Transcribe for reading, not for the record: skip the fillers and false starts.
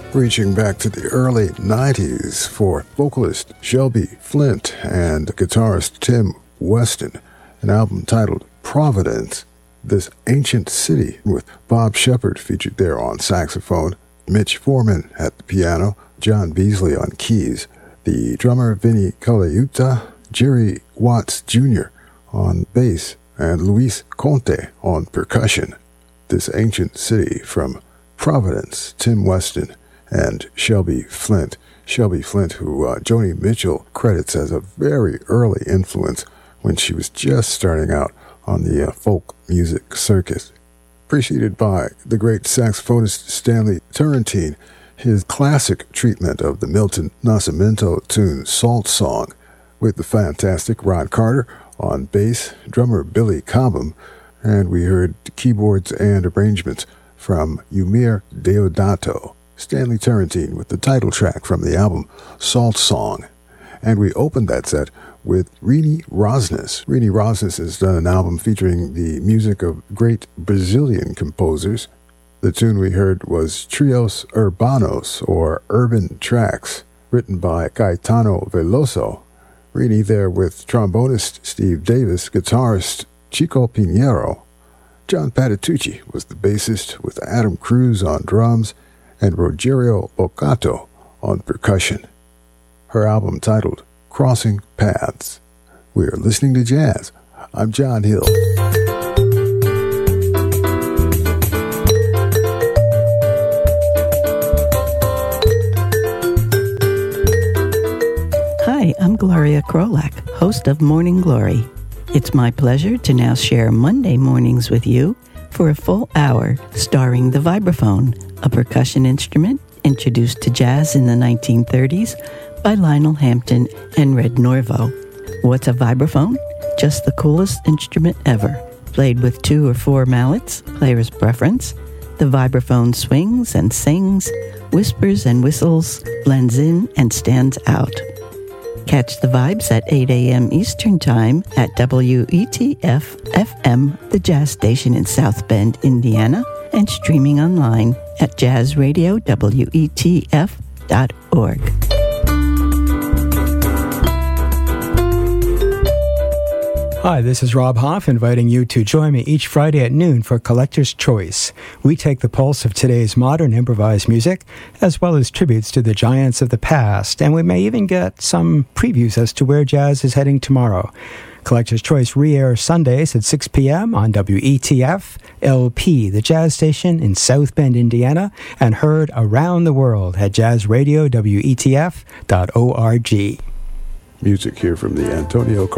reaching back to the early 90s for vocalist Shelby Flint and guitarist Tim Weston, an album titled Providence, This Ancient City, with Bob Shepard featured there on saxophone, Mitch Foreman at the piano, John Beasley on keys, the drummer Vinny Colaiuta, Jerry Watts Jr. on bass, and Luis Conte on percussion. This Ancient City from Providence, Tim Weston and Shelby Flint. Shelby Flint, who Joni Mitchell credits as a very early influence when she was just starting out on the folk music circuit. Preceded by the great saxophonist Stanley Turrentine, his classic treatment of the Milton Nascimento tune Salt Song, with the fantastic Ron Carter on bass, drummer Billy Cobham, and we heard keyboards and arrangements from Eumir Deodato. Stanley Turrentine with the title track from the album Salt Song. And we opened that set with Rini Rosnes. Rini Rosnes has done an album featuring the music of great Brazilian composers. The tune we heard was Trios Urbanos, or Urban Tracks, written by Caetano Veloso. Rini there with trombonist Steve Davis, guitarist Chico Pinheiro. John Patitucci was the bassist, with Adam Cruz on drums and Rogerio Bocato on percussion. Her album titled Crossing Paths. We are listening to jazz. I'm John Hill. Hi, I'm Gloria Krolak, host of Morning Glory. It's my pleasure to now share Monday mornings with you for a full hour starring the vibraphone, a percussion instrument introduced to jazz in the 1930s by Lionel Hampton and Red Norvo. What's a vibraphone? Just the coolest instrument ever. Played with 2 or 4 mallets, player's preference. The vibraphone swings and sings, whispers and whistles, blends in and stands out. Catch the vibes at 8 a.m. Eastern Time at WETF-FM, the jazz station in South Bend, Indiana, and streaming online at jazzradiowetf.org. Hi, this is Rob Hoff inviting you to join me each Friday at noon for Collector's Choice. We take the pulse of today's modern improvised music, as well as tributes to the giants of the past, and we may even get some previews as to where jazz is heading tomorrow. Collector's Choice re-airs Sundays at 6 p.m. on WETF LP, the jazz station in South Bend, Indiana, and heard around the world at jazzradiowetf.org. Music here from the Antonio